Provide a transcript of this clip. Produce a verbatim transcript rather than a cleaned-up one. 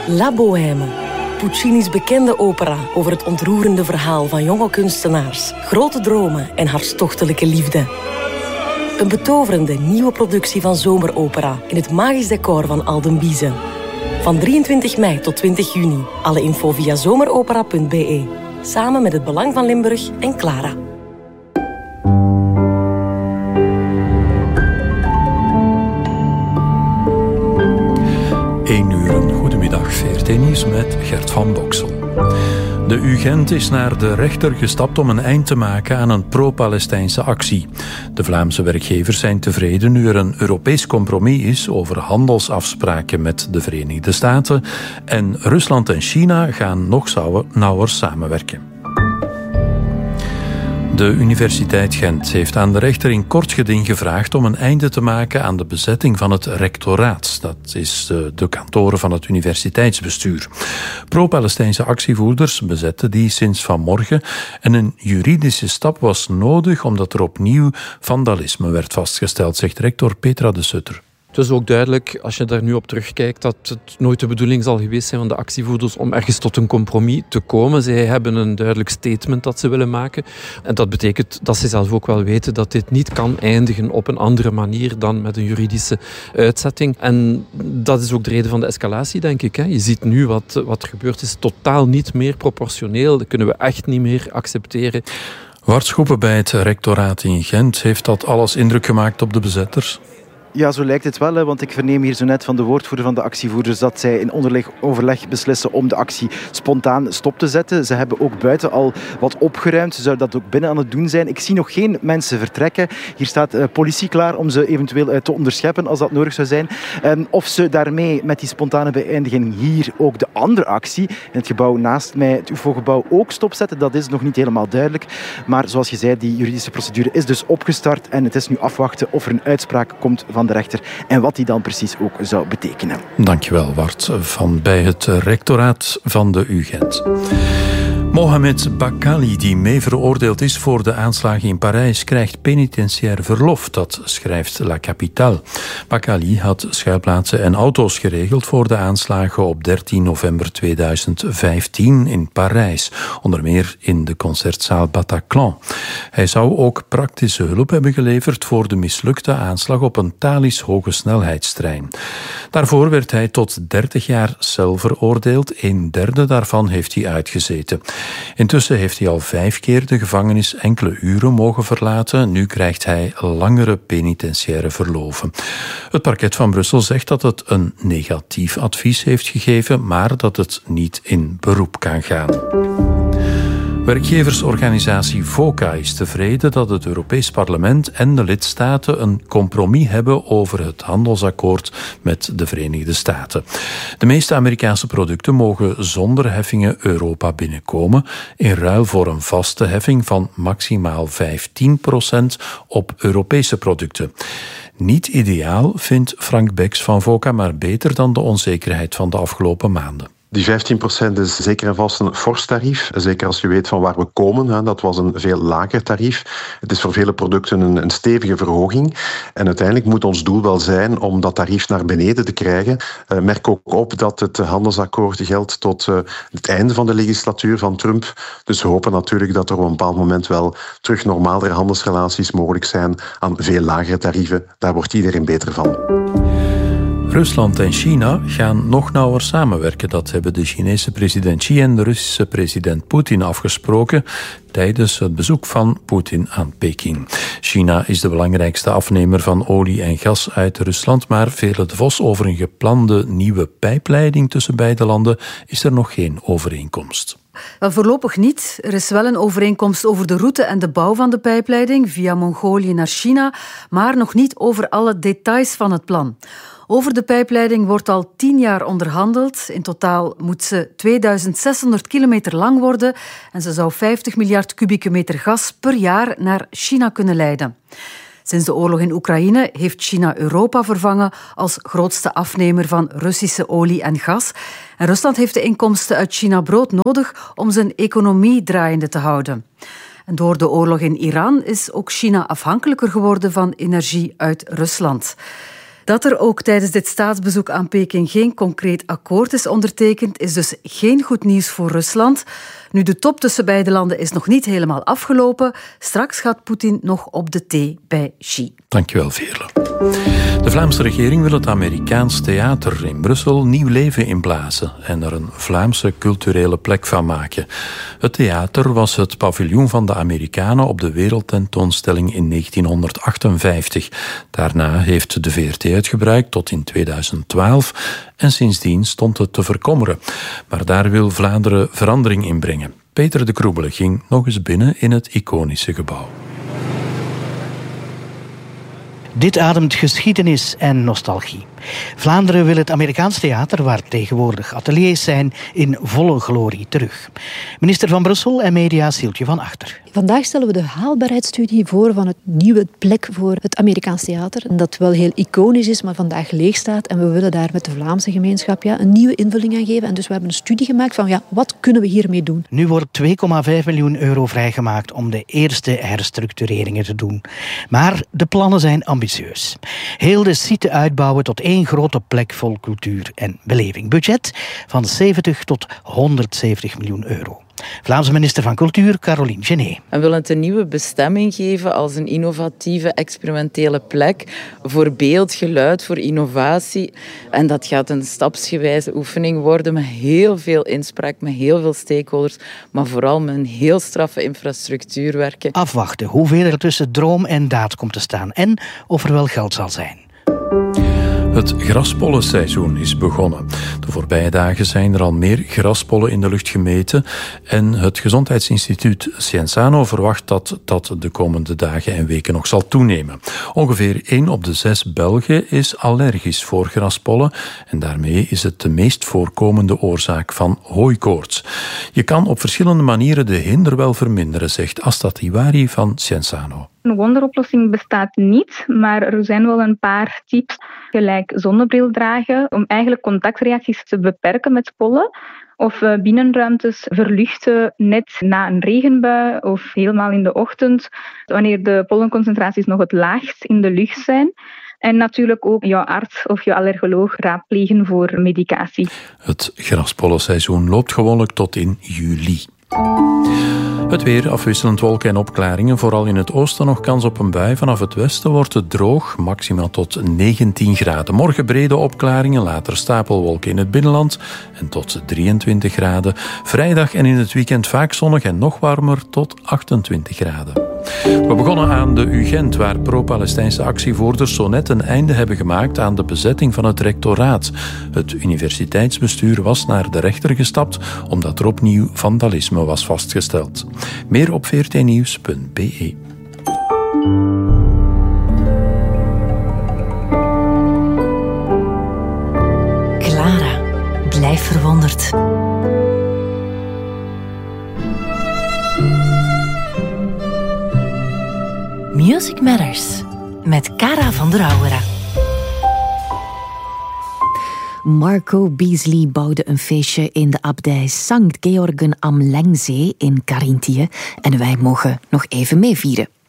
La Bohème. Puccini's bekende opera over het ontroerende verhaal van jonge kunstenaars, grote dromen en hartstochtelijke liefde. Een betoverende nieuwe productie van zomeropera in het magisch decor van Aldenbize. Van drieëntwintig mei tot twintig juni. Alle info via zomeropera punt b e. Samen met het Belang van Limburg en Clara. één uur, een goedemiddag, V R T Nieuws met Gert van Boksel. De U Gent is naar de rechter gestapt om een eind te maken aan een pro-Palestijnse actie. De Vlaamse werkgevers zijn tevreden nu er een Europees compromis is over handelsafspraken met de Verenigde Staten en Rusland en China gaan nog nauwer samenwerken. De Universiteit Gent heeft aan de rechter in kort geding gevraagd om een einde te maken aan de bezetting van het rectoraat. Dat is de kantoren van het universiteitsbestuur. Pro-Palestijnse actievoerders bezetten die sinds vanmorgen en een juridische stap was nodig omdat er opnieuw vandalisme werd vastgesteld, zegt rector Petra de Sutter. Het is ook duidelijk, als je daar nu op terugkijkt, dat het nooit de bedoeling zal geweest zijn van de actievoerders om ergens tot een compromis te komen. Zij hebben een duidelijk statement dat ze willen maken. En dat betekent dat ze zelf ook wel weten dat dit niet kan eindigen op een andere manier dan met een juridische uitzetting. En dat is ook de reden van de escalatie, denk ik. Je ziet nu wat, wat er gebeurt is totaal niet meer proportioneel. Dat kunnen we echt niet meer accepteren. Wart Schoepen bij het rectoraat in Gent. Heeft dat alles indruk gemaakt op de bezetters? Ja, zo lijkt het wel, hè, want ik verneem hier zo net van de woordvoerder van de actievoerders dat zij in onderleg overleg beslissen om de actie spontaan stop te zetten. Ze hebben ook buiten al wat opgeruimd. Ze zouden dat ook binnen aan het doen zijn. Ik zie nog geen mensen vertrekken. Hier staat uh, politie klaar om ze eventueel uh, te onderscheppen als dat nodig zou zijn. Um, of ze daarmee met die spontane beëindiging hier ook de andere actie in het gebouw naast mij, het U F O-gebouw, ook stopzetten, dat is nog niet helemaal duidelijk. Maar zoals je zei, die juridische procedure is dus opgestart en het is nu afwachten of er een uitspraak komt van de rechter en wat die dan precies ook zou betekenen. Dankjewel, Wart, van bij het rectoraat van de U Gent. Mohamed Bakali, die mee veroordeeld is voor de aanslagen in Parijs, krijgt penitentiair verlof, dat schrijft La Capitale. Bakali had schuilplaatsen en auto's geregeld voor de aanslagen op dertien november tweeduizend vijftien in Parijs, onder meer in de concertzaal Bataclan. Hij zou ook praktische hulp hebben geleverd voor de mislukte aanslag op een Thalys hogesnelheidstrein. Daarvoor werd hij tot dertig jaar cel veroordeeld, een derde daarvan heeft hij uitgezeten. Intussen heeft hij al vijf keer de gevangenis enkele uren mogen verlaten. Nu krijgt hij langere penitentiaire verloven. Het parket van Brussel zegt dat het een negatief advies heeft gegeven, maar dat het niet in beroep kan gaan. Werkgeversorganisatie VOCA is tevreden dat het Europees Parlement en de lidstaten een compromis hebben over het handelsakkoord met de Verenigde Staten. De meeste Amerikaanse producten mogen zonder heffingen Europa binnenkomen, in ruil voor een vaste heffing van maximaal vijftien procent op Europese producten. Niet ideaal, vindt Frank Beks van VOCA, maar beter dan de onzekerheid van de afgelopen maanden. Die vijftien procent is zeker en vast een fors tarief. Zeker als je weet van waar we komen. Dat was een veel lager tarief. Het is voor vele producten een, een stevige verhoging. En uiteindelijk moet ons doel wel zijn om dat tarief naar beneden te krijgen. Uh, merk ook op dat het handelsakkoord geldt tot uh, het einde van de legislatuur van Trump. Dus we hopen natuurlijk dat er op een bepaald moment wel terug normalere handelsrelaties mogelijk zijn aan veel lagere tarieven. Daar wordt iedereen beter van. Rusland en China gaan nog nauwer samenwerken. Dat hebben de Chinese president Xi en de Russische president Poetin afgesproken tijdens het bezoek van Poetin aan Peking. China is de belangrijkste afnemer van olie en gas uit Rusland, maar Veerle de Vos, over een geplande nieuwe pijpleiding tussen beide landen is er nog geen overeenkomst. Wel, voorlopig niet. Er is wel een overeenkomst over de route en de bouw van de pijpleiding via Mongolië naar China, maar nog niet over alle details van het plan. Over de pijpleiding wordt al tien jaar onderhandeld. In totaal moet ze tweeduizend zeshonderd kilometer lang worden en ze zou vijftig miljard kubieke meter gas per jaar naar China kunnen leiden. Sinds de oorlog in Oekraïne heeft China Europa vervangen als grootste afnemer van Russische olie en gas. En Rusland heeft de inkomsten uit China brood nodig om zijn economie draaiende te houden. En door de oorlog in Iran is ook China afhankelijker geworden van energie uit Rusland. Dat er ook tijdens dit staatsbezoek aan Peking geen concreet akkoord is ondertekend, is dus geen goed nieuws voor Rusland. Nu, de top tussen beide landen is nog niet helemaal afgelopen. Straks gaat Poetin nog op de thee bij Xi. Dankjewel, Veerle. De Vlaamse regering wil het Amerikaans theater in Brussel nieuw leven inblazen en er een Vlaamse culturele plek van maken. Het theater was het paviljoen van de Amerikanen op de wereldtentoonstelling in negentienhonderdachtenvijftig. Daarna heeft de V R T het gebruikt tot in tweeduizend twaalf en sindsdien stond het te verkommeren. Maar daar wil Vlaanderen verandering in brengen. Peter de Kroebele ging nog eens binnen in het iconische gebouw. Dit ademt geschiedenis en nostalgie. Vlaanderen wil het Amerikaans theater, waar tegenwoordig ateliers zijn, in volle glorie terug. Minister van Brussel en media Sieltje van Achter. Vandaag stellen we de haalbaarheidsstudie voor van het nieuwe plek voor het Amerikaans theater. Dat wel heel iconisch is, maar vandaag leeg staat. En we willen daar met de Vlaamse gemeenschap ja, een nieuwe invulling aan geven. En dus we hebben een studie gemaakt van ja, wat kunnen we hiermee doen. Nu wordt twee komma vijf miljoen euro vrijgemaakt om de eerste herstructureringen te doen. Maar de plannen zijn ambitieus. Heel de site uitbouwen tot één grote plek vol cultuur en beleving. Budget van zeventig tot honderdzeventig miljoen euro. Vlaamse minister van Cultuur, Caroline Genet. We willen het een nieuwe bestemming geven als een innovatieve, experimentele plek voor beeld, geluid, voor innovatie. En dat gaat een stapsgewijze oefening worden met heel veel inspraak, met heel veel stakeholders, maar vooral met een heel straffe infrastructuur werken. Afwachten hoeveel er tussen droom en daad komt te staan en of er wel geld zal zijn. Het graspollenseizoen is begonnen. De voorbije dagen zijn er al meer graspollen in de lucht gemeten en het Gezondheidsinstituut Cienzano verwacht dat dat de komende dagen en weken nog zal toenemen. Ongeveer één op de zes Belgen is allergisch voor graspollen en daarmee is het de meest voorkomende oorzaak van hooikoorts. Je kan op verschillende manieren de hinder wel verminderen, zegt Asta Tiwari van Cienzano. Een wonderoplossing bestaat niet, maar er zijn wel een paar tips, gelijk zonnebril dragen, om eigenlijk contactreacties te beperken met pollen. Of binnenruimtes verluchten net na een regenbui of helemaal in de ochtend, wanneer de pollenconcentraties nog het laagst in de lucht zijn. En natuurlijk ook jouw arts of je allergoloog raadplegen voor medicatie. Het graspollenseizoen loopt gewoonlijk tot in juli. Het weer, afwisselend wolken en opklaringen. Vooral in het oosten nog kans op een bui. Vanaf het westen wordt het droog, maximaal tot negentien graden. Morgen brede opklaringen, later stapelwolken in het binnenland en tot drieëntwintig graden. Vrijdag en in het weekend vaak zonnig en nog warmer tot achtentwintig graden. We begonnen aan de U Gent, waar pro-Palestijnse actievoerders zo net een einde hebben gemaakt aan de bezetting van het rectoraat. Het universiteitsbestuur was naar de rechter gestapt, omdat er opnieuw vandalisme was vastgesteld. Meer op v r t nieuws punt b e. Clara, blijf verwonderd. Music Matters met Cara van der Auwera. Marco Beasley bouwde een feestje in de abdij Sankt Georgen am Lengzee in Carinthië en wij mogen nog even meevieren.